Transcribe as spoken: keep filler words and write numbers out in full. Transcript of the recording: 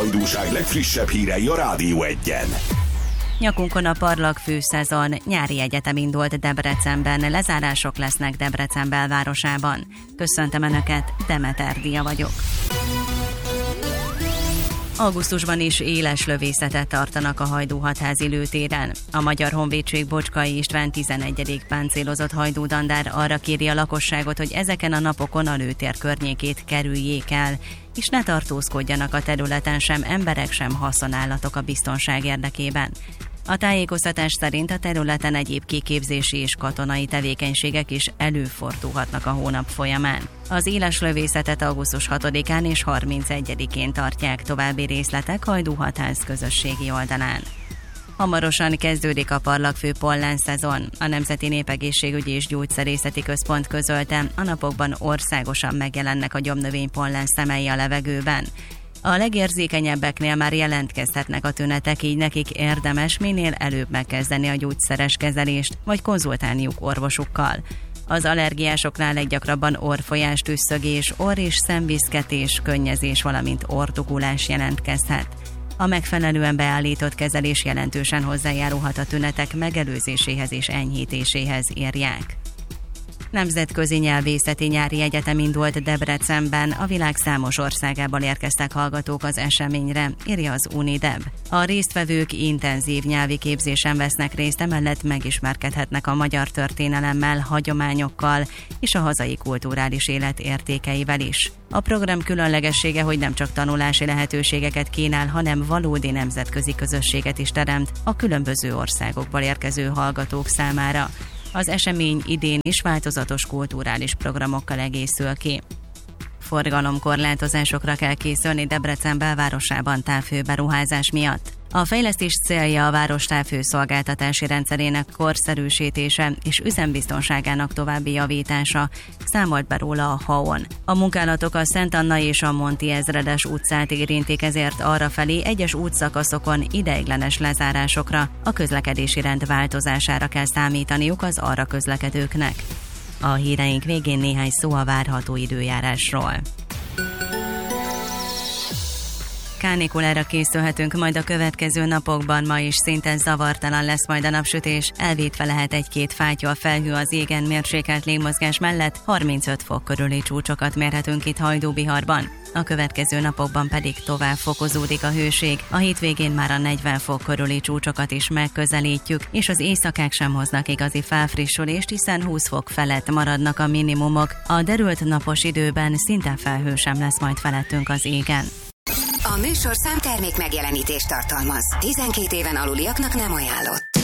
városhalandóság legfrissebb hírei a Rádió Egyen. Nyakunkon a parlagfű szezon, nyári egyetem indult Debrecenben, lezárások lesznek Debrecen belvárosában. Köszöntöm Önöket, Demeter Dia vagyok. Augusztusban is éles lövészetet tartanak a Hajdú-Hatházi lőtéren. A Magyar Honvédség Bocskai István tizenegyedik páncélozott hajdúdandár arra kéri a lakosságot, hogy ezeken a napokon a lőtér környékét kerüljék el, és ne tartózkodjanak a területen sem emberek, sem haszonállatok a biztonság érdekében. A tájékoztatás szerint a területen egyéb kiképzési és katonai tevékenységek is előfordulhatnak a hónap folyamán. Az éles lövészetet augusztus hatodikán és harmincegyedikén tartják, további részletek Hajdú-Hatház közösségi oldalán. Hamarosan kezdődik a parlagfű pollen szezon. A Nemzeti Népegészségügyi és Gyógyszerészeti Központ közölte, a napokban országosan megjelennek a gyomnövény pollen szemei a levegőben. A legérzékenyebbeknél már jelentkezhetnek a tünetek, így nekik érdemes minél előbb megkezdeni a gyógyszeres kezelést, vagy konzultálniuk orvosukkal. Az allergiásoknál leggyakrabban orrfolyás, tüsszögés, orr- és szemviszketés, könnyezés, valamint orrdugulás jelentkezhet. A megfelelően beállított kezelés jelentősen hozzájárulhat a tünetek megelőzéséhez és enyhítéséhez, írják. Nemzetközi nyelvészeti nyári egyetem indult Debrecenben, a világ számos országából érkeztek hallgatók az eseményre, írja az Unideb. A résztvevők intenzív nyelvi képzésen vesznek részt, emellett megismerkedhetnek a magyar történelemmel, hagyományokkal és a hazai kulturális élet értékeivel is. A program különlegessége, hogy nem csak tanulási lehetőségeket kínál, hanem valódi nemzetközi közösséget is teremt a különböző országokból érkező hallgatók számára. Az esemény idén is változatos kulturális programokkal egészül ki. Forgalomkorlátozásokra kell készülni Debrecen belvárosában távhőberuházás miatt. A fejlesztés célja a város távhőszolgáltatási rendszerének korszerűsítése és üzembiztonságának további javítása, számolt be róla a há o en. A munkálatok a Szent Anna és a Monti Ezredes utcát érintik, ezért arrafelé egyes útszakaszokon ideiglenes lezárásokra, a közlekedési rend változására kell számítaniuk az arra közlekedőknek. A híreink végén néhány szó a várható időjárásról. Kánikulára készülhetünk majd a következő napokban, ma is szinte zavartalan lesz majd a napsütés, elvétve lehet egy-két fátyol felhő az égen, mérsékelt légmozgás mellett harmincöt fok körüli csúcsokat mérhetünk itt Hajdú-Biharban. A következő napokban pedig tovább fokozódik a hőség, a hétvégén már a negyven fok körüli csúcsokat is megközelítjük, és az éjszakák sem hoznak igazi felfrissülést, hiszen húsz fok felett maradnak a minimumok, a derült napos időben szinte felhő sem lesz majd felettünk az égen. A műsorszám termék megjelenítést tartalmaz. tizenkét éven aluliaknak nem ajánlott.